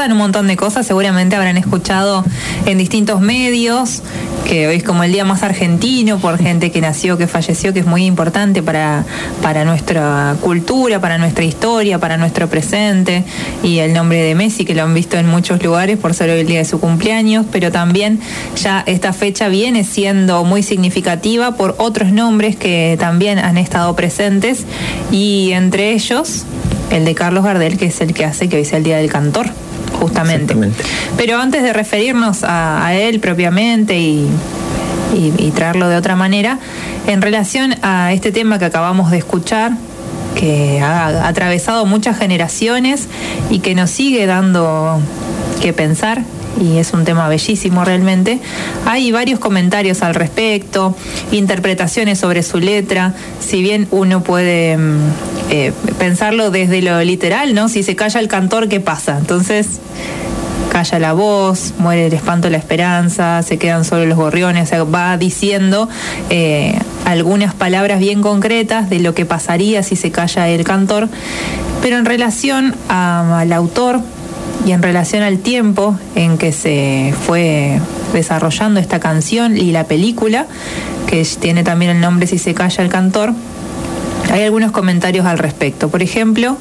recuerdan un montón de cosas, seguramente habrán escuchado en distintos medios que hoy es como el día más argentino por gente que nació, que falleció, que es muy importante para nuestra cultura, para nuestra historia, para nuestro presente, y el nombre de Messi, que lo han visto en muchos lugares por ser hoy el día de su cumpleaños, pero también ya esta fecha viene siendo muy significativa por otros nombres que también han estado presentes, y entre ellos el de Carlos Gardel, que es el que hace que hoy sea el Día del Cantor, justamente. Pero antes de referirnos a él propiamente y traerlo de otra manera, en relación a este tema que acabamos de escuchar, que ha atravesado muchas generaciones y que nos sigue dando que pensar, y es un tema bellísimo realmente, hay varios comentarios al respecto, interpretaciones sobre su letra. Si bien uno puede pensarlo desde lo literal, ¿no? Si se calla el cantor, ¿qué pasa? Entonces calla la voz, muere el espanto, la esperanza, se quedan solo los gorriones. O sea, va diciendo algunas palabras bien concretas de lo que pasaría si se calla el cantor, pero en relación al autor y en relación al tiempo en que se fue desarrollando esta canción y la película, que tiene también el nombre Si se calla el cantor, hay algunos comentarios al respecto. Por ejemplo,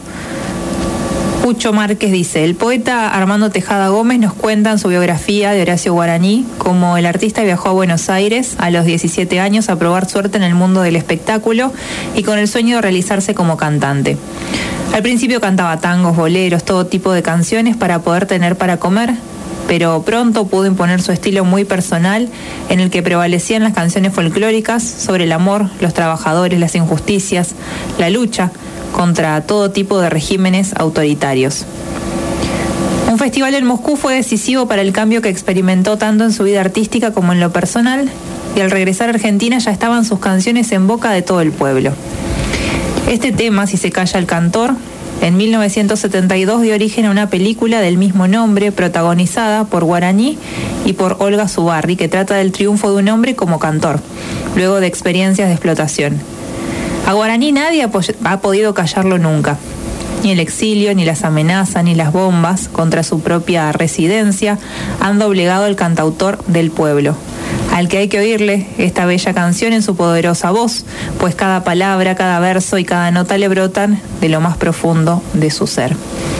Pucho Márquez dice: el poeta Armando Tejada Gómez nos cuenta en su biografía de Horacio Guaraní cómo el artista viajó a Buenos Aires a los 17 años a probar suerte en el mundo del espectáculo y con el sueño de realizarse como cantante. Al principio cantaba tangos, boleros, todo tipo de canciones para poder tener para comer, pero pronto pudo imponer su estilo muy personal, en el que prevalecían las canciones folclóricas sobre el amor, los trabajadores, las injusticias, la lucha contra todo tipo de regímenes autoritarios. Un festival en Moscú fue decisivo para el cambio que experimentó tanto en su vida artística como en lo personal, y al regresar a Argentina ya estaban sus canciones en boca de todo el pueblo. Este tema, Si se calla el cantor, en 1972 dio origen a una película del mismo nombre, protagonizada por Guaraní y por Olga Zubarry, que trata del triunfo de un hombre como cantor, luego de experiencias de explotación. A Guaraní nadie ha podido callarlo nunca. Ni el exilio, ni las amenazas, ni las bombas contra su propia residencia han doblegado al cantautor del pueblo, al que hay que oírle esta bella canción en su poderosa voz, pues cada palabra, cada verso y cada nota le brotan de lo más profundo de su ser.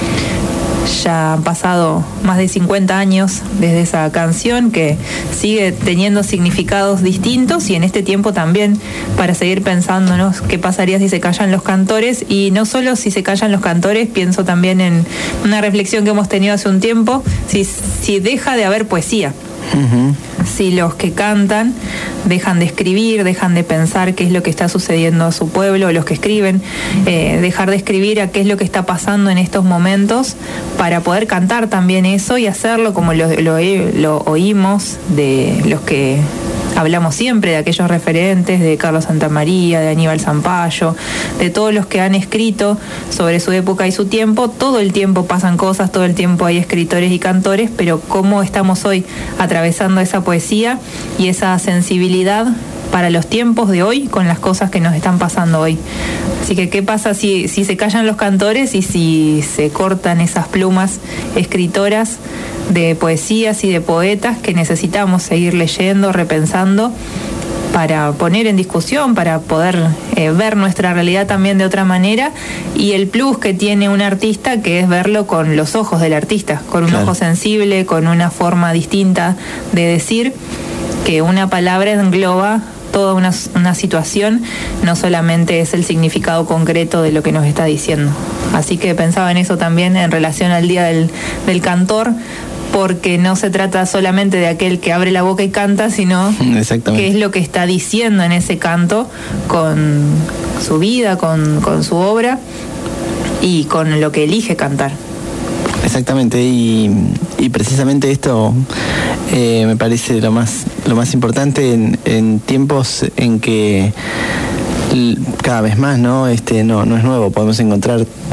Ya han pasado más de 50 años desde esa canción, que sigue teniendo significados distintos, y en este tiempo también para seguir pensándonos qué pasaría si se callan los cantores. Y no solo si se callan los cantores, pienso también en una reflexión que hemos tenido hace un tiempo, si deja de haber poesía. Uh-huh. Si los que cantan dejan de escribir, dejan de pensar qué es lo que está sucediendo a su pueblo, o los que escriben, dejar de escribir a qué es lo que está pasando en estos momentos, para poder cantar también eso y hacerlo como lo oímos de los que hablamos siempre, de aquellos referentes, de Carlos Santamaría, de Aníbal Zampayo, de todos los que han escrito sobre su época y su tiempo. Todo el tiempo pasan cosas, todo el tiempo hay escritores y cantores, pero cómo estamos hoy atravesando esa poesía y esa sensibilidad para los tiempos de hoy con las cosas que nos están pasando hoy. Así que qué pasa si se callan los cantores y si se cortan esas plumas escritoras de poesías y de poetas que necesitamos seguir leyendo, repensando, para poner en discusión, para poder ver nuestra realidad también de otra manera, y el plus que tiene un artista, que es verlo con los ojos del artista, con un ojo sensible, con una forma distinta de decir, que una palabra engloba toda una situación, no solamente es el significado concreto de lo que nos está diciendo. Así que pensaba en eso también en relación al Día del Cantor, porque no se trata solamente de aquel que abre la boca y canta, sino qué es lo que está diciendo en ese canto con su vida, con su obra y con lo que elige cantar. Exactamente, y precisamente esto me parece lo más importante en tiempos en que cada vez más no es nuevo. Podemos encontrar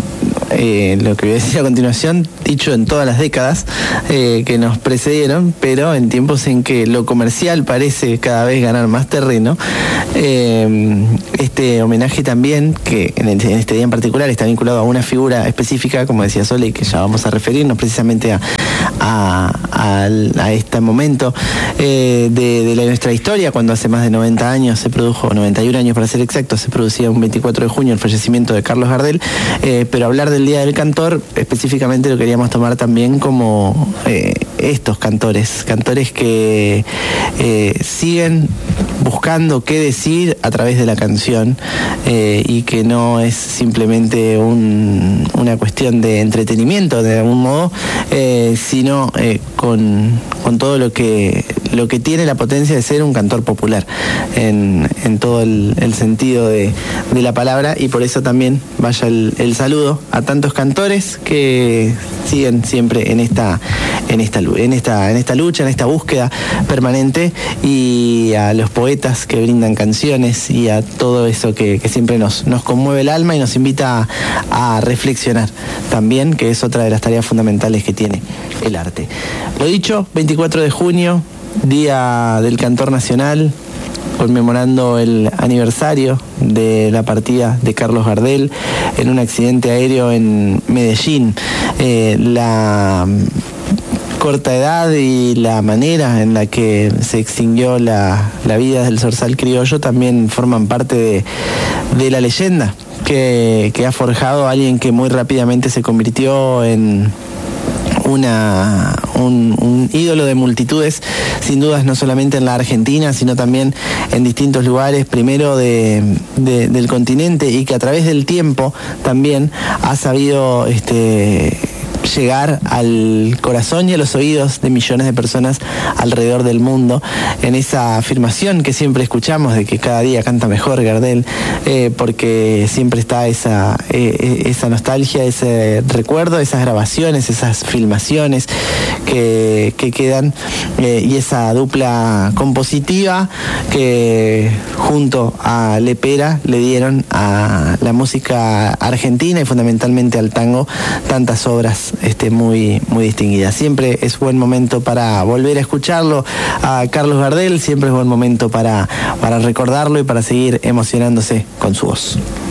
lo que voy a decir a continuación, dicho en todas las décadas que nos precedieron, pero en tiempos en que lo comercial parece cada vez ganar más terreno, este homenaje también, que en este día en particular está vinculado a una figura específica, como decía Sole, y que ya vamos a referirnos precisamente a este momento de nuestra historia, cuando hace más de 90 años se produjo, 91 años para ser exacto, se producía un 24 de junio el fallecimiento de Carlos Gardel, pero hablar del Día del Cantor específicamente lo queríamos tomar también como estos cantores que siguen buscando qué decir a través de la canción, y que no es simplemente una cuestión de entretenimiento de algún modo, sino con todo lo que tiene la potencia de ser un cantor popular en todo el sentido de la palabra, y por eso también vaya el saludo a tantos cantores que siguen siempre en esta lucha, en esta búsqueda permanente, y a los poetas que brindan canciones y a todo eso que siempre nos conmueve el alma y nos invita a reflexionar también, que es otra de las tareas fundamentales que tiene el arte. Lo dicho, 24 de junio, Día del Cantor Nacional, conmemorando el aniversario de la partida de Carlos Gardel en un accidente aéreo en Medellín. La corta edad y la manera en la que se extinguió la vida del zorzal criollo también forman parte de la leyenda que ha forjado a alguien que muy rápidamente se convirtió en un ídolo de multitudes, sin dudas, no solamente en la Argentina, sino también en distintos lugares, primero del continente, y que a través del tiempo también ha sabido llegar al corazón y a los oídos de millones de personas alrededor del mundo, en esa afirmación que siempre escuchamos de que cada día canta mejor Gardel, porque siempre está esa nostalgia, ese recuerdo, esas grabaciones, esas filmaciones que quedan, y esa dupla compositiva que junto a Lepera le dieron a la música argentina y fundamentalmente al tango tantas obras muy, muy distinguida. Siempre es buen momento para volver a escucharlo a Carlos Gardel, siempre es buen momento para recordarlo y para seguir emocionándose con su voz.